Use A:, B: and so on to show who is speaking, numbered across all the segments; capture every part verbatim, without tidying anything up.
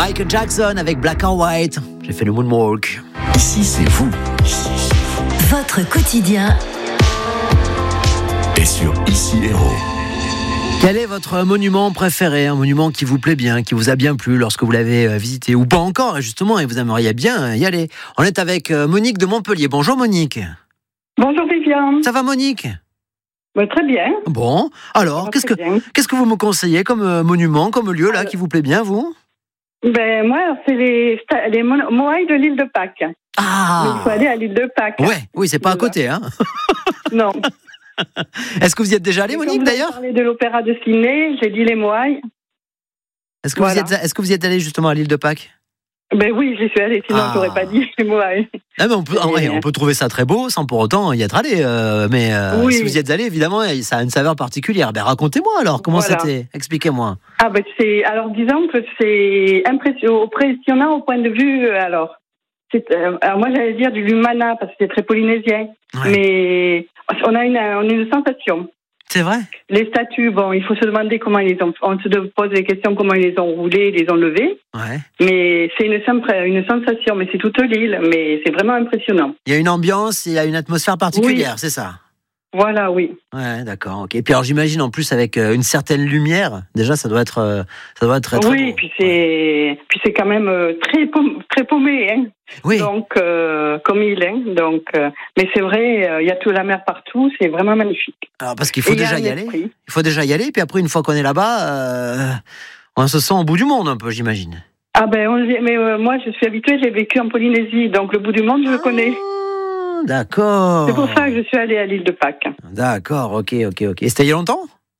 A: Michael Jackson avec Black or White. J'ai fait le moonwalk.
B: Ici, c'est vous.
C: Votre quotidien
B: Et sur Ici Héros.
A: Quel est votre monument préféré, un monument qui vous plaît bien, qui vous a bien plu lorsque vous l'avez visité, ou pas encore, justement, et vous aimeriez bien y aller? On est avec Monique de Montpellier. Bonjour Monique.
D: Bonjour Viviane.
A: Ça va Monique?
D: Ouais, très bien.
A: Bon, alors, qu'est-ce que, qu'est-ce que vous me conseillez comme euh, monument, comme lieu là, qui vous plaît bien, vous?
D: Ben, moi, c'est les, les Moailles de l'île de Pâques.
A: Ah!
D: Il faut aller à l'île de Pâques.
A: Ouais, oui, c'est pas à côté, hein?
D: Non.
A: Est-ce que vous y êtes déjà allé, Monique, d'ailleurs?
D: J'ai parlé de l'opéra de Sydney, j'ai dit les Moailles.
A: Est-ce que,
D: voilà.
A: vous y êtes, est-ce que vous y êtes allé justement à l'île de Pâques? Ben
D: oui, j'y suis allée, sinon ah. je n'aurais pas dit les Moailles.
A: Ah mais on, peut, en vrai, on peut trouver ça très beau sans pour autant y être allé. Euh, mais euh, oui. Si vous y êtes allé, évidemment, ça a une saveur particulière. Ben, racontez-moi alors, comment voilà. C'était? Expliquez-moi.
D: Ah ben, c'est, alors disons que c'est impressionnant au point de vue, alors, c'est, euh, alors moi j'allais dire du Lumana parce que c'est très polynésien, ouais. Mais on a une, on a une sensation.
A: C'est vrai.
D: Les statues, bon, il faut se demander comment ils les ont. On se pose des questions comment ils les ont roulées, ils les ont levées.
A: Ouais.
D: Mais c'est une, une sensation, mais c'est toute l'île, mais c'est vraiment impressionnant.
A: Il y a une ambiance, il y a une atmosphère particulière, oui. C'est ça.
D: Voilà, oui.
A: Ouais, d'accord, ok. Et puis alors j'imagine en plus avec une certaine lumière, déjà ça doit être, ça doit être très, très
D: oui,
A: beau.
D: puis c'est, ouais. Puis c'est quand même très, très paumé, hein.
A: Oui.
D: Donc euh, comme île, hein. Donc, euh, mais c'est vrai, il euh, y a toute la mer partout, c'est vraiment magnifique.
A: Alors parce qu'il faut et déjà y, y aller. Il faut déjà y aller, puis après une fois qu'on est là-bas, euh, on se sent au bout du monde un peu, j'imagine.
D: Ah ben, on, mais euh, moi je suis habituée, j'ai vécu en Polynésie, donc le bout du monde je le connais.
A: D'accord.
D: C'est pour ça que je suis allée à l'île de Pâques.
A: D'accord, ok, ok, ok. Et c'était il y a longtemps?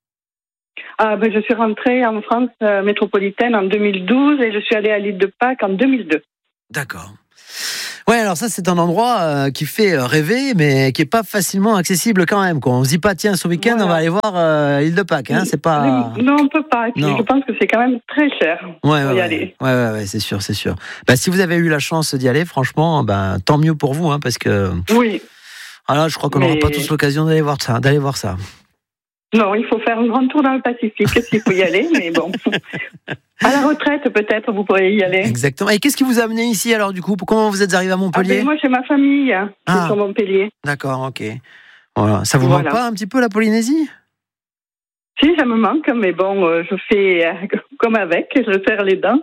D: Ah ben je suis rentrée en France euh, métropolitaine en deux mille douze et je suis allée à l'île de Pâques en deux mille deux.
A: D'accord. Ouais, alors ça c'est un endroit euh, qui fait rêver, mais qui est pas facilement accessible quand même. Quoi. On se dit pas tiens ce week-end voilà. On va aller voir euh, l'île de Pâques, hein, c'est pas.
D: Non, on peut pas. Et puis, je pense que c'est quand même très cher
A: ouais,
D: pour
A: ouais,
D: y aller.
A: Ouais, ouais, ouais, c'est sûr, c'est sûr. Bah, si vous avez eu la chance d'y aller, franchement, bah, tant mieux pour vous, hein, parce que.
D: Oui.
A: Alors, je crois qu'on n'aura mais... pas tous l'occasion d'aller voir ça, d'aller voir ça.
D: Non, il faut faire un grand tour dans le Pacifique s'il faut y aller, mais bon. À la retraite, peut-être, vous pourriez y aller.
A: Exactement. Et qu'est-ce qui vous a amené ici, alors, du coup? Comment vous êtes arrivé à Montpellier?
D: ah, ben, Moi, chez ma famille, hein, ah. C'est sur Montpellier.
A: D'accord, ok. Voilà. Ça vous voilà. manque pas un petit peu, la Polynésie?
D: Si, ça me manque, mais bon, euh, je fais euh, comme avec, je serre les dents.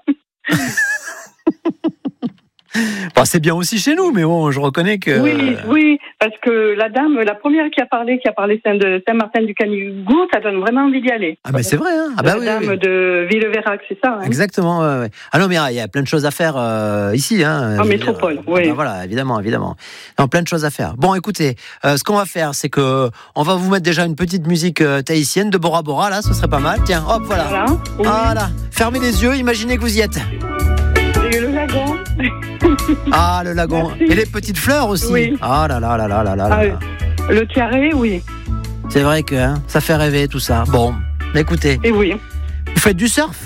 A: Bon, c'est bien aussi chez nous, mais bon, je reconnais que...
D: Oui, oui, parce que la dame, la première qui a parlé, qui a parlé de Saint-Martin-du-Canigou, ça donne vraiment envie d'y aller.
A: Ah ben c'est vrai, hein. Ah bah
D: la
A: oui,
D: dame
A: oui.
D: de Villeverac, c'est ça, hein.
A: Exactement, ouais, ouais. Ah non, mais il y a plein de choses à faire euh, ici, hein.
D: En métropole,
A: dire,
D: oui.
A: Ah bah voilà, évidemment, évidemment. Non, plein de choses à faire. Bon, écoutez, euh, ce qu'on va faire, c'est que on va vous mettre déjà une petite musique euh, tahitienne de Bora Bora, là, ce serait pas mal. Tiens, hop, voilà.
D: Voilà. Oui.
A: Voilà. Fermez les yeux, imaginez que vous y êtes.
D: Et le lagon.
A: Ah, le lagon. Merci. Et les petites fleurs aussi.
D: Oui.
A: Ah là là là là là là.
D: Ah,
A: là.
D: Le tiaré, oui.
A: C'est vrai que hein, ça fait rêver tout ça. Bon, écoutez.
D: Et oui.
A: Vous faites du surf?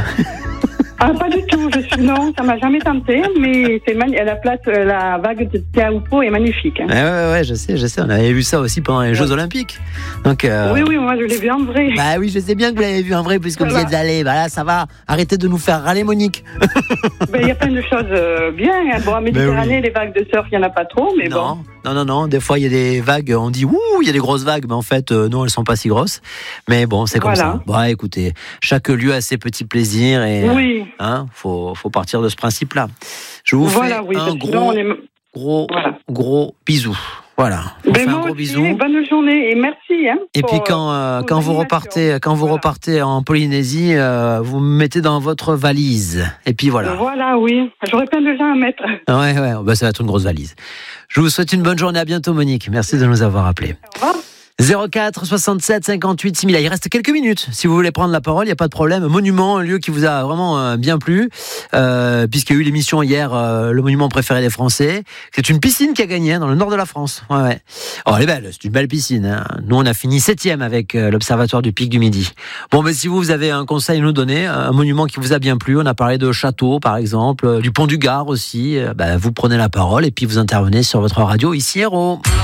D: Ah, pas du tout. Je suis non, ça m'a jamais tenté, mais c'est mani- la place, la vague de Teahupo'o est magnifique. Hein.
A: Ouais, ouais, ouais, je sais, je sais. On avait vu ça aussi pendant les ouais. Jeux Olympiques. Donc. Euh...
D: Oui, oui, moi je l'ai vu en vrai.
A: Bah oui, je sais bien que vous l'avez vu en vrai puisque voilà. Vous y êtes allé. Bah là, ça va. Arrêtez de nous faire râler, Monique.
D: Ben il y a plein de choses euh, bien. Hein. Bon, en Méditerranée, oui. Les vagues de surf, il y en a pas trop, mais
A: non.
D: bon.
A: Non, non, non. Des fois, il y a des vagues. On dit ouh, il y a des grosses vagues, mais en fait, euh, non, elles sont pas si grosses. Mais bon, c'est comme voilà. Ça. Bon, écoutez, chaque lieu a ses petits plaisirs et.
D: Oui.
A: Hein, faut. Faut partir de ce principe-là. Je vous
D: voilà,
A: fais
D: oui,
A: un gros, est... gros, voilà. gros bisou. Voilà. On
D: ben
A: fait un gros
D: aussi,
A: bisou.
D: Bonne journée et merci. Hein,
A: et puis quand euh, quand vous repartez, quand vous voilà. repartez en Polynésie, euh, vous me mettez dans votre valise. Et puis voilà.
D: Voilà, oui. J'aurais plein de gens à mettre.
A: Ouais, ouais. Bah, ça va être une grosse valise. Je vous souhaite une bonne journée. À bientôt, Monique. Merci de nous avoir appelés.
D: Au revoir.
A: zéro quatre soixante-sept cinquante-huit six mille. Il reste quelques minutes. Si vous voulez prendre la parole, il n'y a pas de problème. Monument, un lieu qui vous a vraiment euh, bien plu, euh, puisqu'il y a eu l'émission hier, euh, le monument préféré des Français. C'est une piscine qui a gagné hein, dans le nord de la France. Ouais, ouais. Oh, elle est belle, c'est une belle piscine. Hein. Nous, on a fini septième avec euh, l'Observatoire du Pic du Midi. Bon, mais si vous, vous avez un conseil à nous donner, un monument qui vous a bien plu, on a parlé de château, par exemple, euh, du pont du Gard aussi, euh, bah, vous prenez la parole et puis vous intervenez sur votre radio Ici Héros.